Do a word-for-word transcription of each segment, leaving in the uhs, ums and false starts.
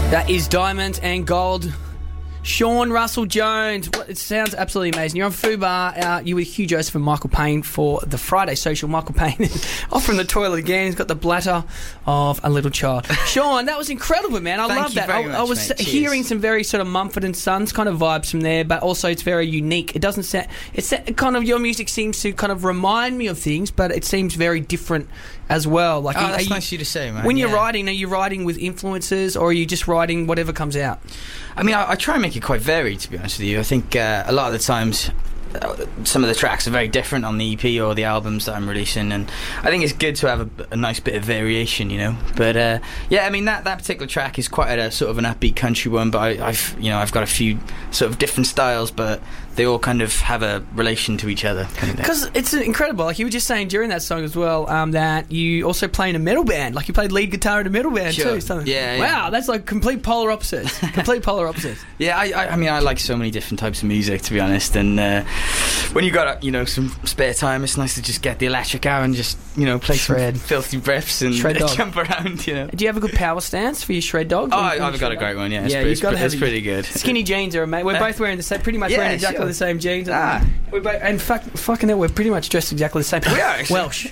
That is Diamonds and Gold. Sean Russell Jones. What, it sounds absolutely amazing. You're on Fubar. Uh, you with Hugh Joseph and Michael Payne for the Friday Social. Michael Payne off from the toilet again. He's got the bladder of a little child. Sean, that was incredible, man. I Thank love you that. very I, much, I was mate. hearing Cheers. some very sort of Mumford and Sons kind of vibes from there, but also it's very unique. It doesn't sound. It's kind of your music seems to kind of remind me of things, but it seems very different as well. Like, Oh, are that's you, nice of you to say, man. when you're Yeah. writing, are you writing with influences, or are you just writing whatever comes out? I mean, I, I try and make it quite varied, to be honest with you. I think uh, a lot of the times, uh, some of the tracks are very different on the E P or the albums that I'm releasing, and I think it's good to have a, a nice bit of variation, you know. But uh, yeah, I mean that, that particular track is quite a sort of an upbeat country one, but I, I've you know I've got a few sort of different styles, but they all kind of have a relation to each other. Because it's incredible. Like you were just saying during that song as well, um, that you also play in a metal band. Like you played lead guitar in a metal band Sure. too. So, Yeah, wow, yeah. that's like complete polar opposites. complete polar opposites. Yeah, I, I, I mean, I like so many different types of music, to be honest. And uh, when you got uh, you know some spare time, it's nice to just get the electric out and just you know play Shred. some filthy riffs and Shred dog. jump around. You know. Do you have a good power stance for your shred dog? Oh, Or- I- or I've got shred a great dog? one. Yeah, it's, Yeah, pre- you've it's, got to pre- have it's a- pretty good. Skinny jeans are mate. We're Uh, both wearing the same, pretty much yeah, wearing exactly sure. the same jeans. Ah. We're both, and fuck, fucking hell, we're pretty much dressed exactly the same. We are, actually. Welsh.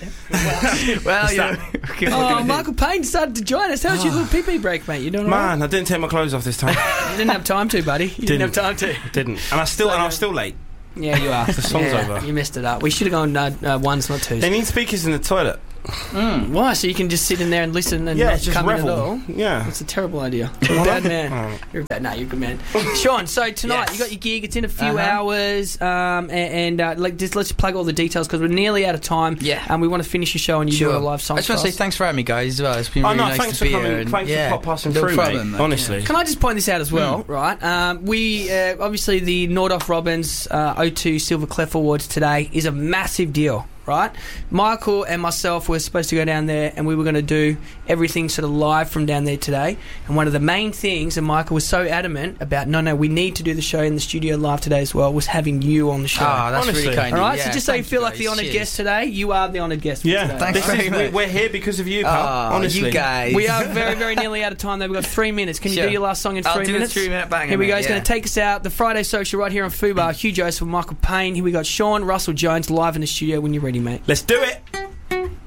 Well, you know. Oh, Michael Payne decided to join us. How was your little pee-pee break, mate? You doing all right? Man, I didn't take my clothes off this time. You didn't have time to, buddy. You didn't, have time to. Didn't, and I still, and I'm still late. Yeah, you are. The song's yeah, over. You messed it up. We should have gone uh, uh, ones, not twos. They need speakers in the toilet. Mm, why? So you can just sit in there and listen and Yeah, not just come in at all? revel. Yeah. That's a terrible idea. You're a bad man. Oh. You're a bad. No, you're a good man. Sean, so tonight Yes. you got your gig. It's in a few Uh-huh. hours, um, and, and uh, like just let's plug all the details because we're nearly out of time. Yeah. and we want to finish your show and you do a live song. I just want for to say us. thanks for having me, guys, as well. It's been Oh really no, nice thanks to for be coming. here. and- Thanks yeah, for pop passing no through, problem, mate. mate. Honestly. Can I just point this out as well, right? Um, we uh, obviously the Nordhoff Robbins uh, O two Silver Clef Awards today is a massive deal, right? Michael and myself were supposed to go down there and we were going to do everything sort of live from down there today. And one of the main things, and Michael was so adamant about, no, no, we need to do the show in the studio live today as well, was having you on the show. Oh, that's Honestly. really kind All of you. right, Yeah, so just so you thank feel like the guys. honoured Cheers. guest today, you are the honoured guest for Yeah, today. Thanks this very is, much. we, we're here because of you, pal. Oh, Honestly, you guys. We are very, very nearly out of time, though. We've got three minutes. Can you Sure. do your last song in I'll three do minutes? the three-minute banger, Here we go. mate, He's going yeah. to take us out. The Friday Social right here on Fubar. Hugh Joseph and Michael Payne. Here we got Sean Russell Jones live in the studio when you're ready, mate. Let's do it.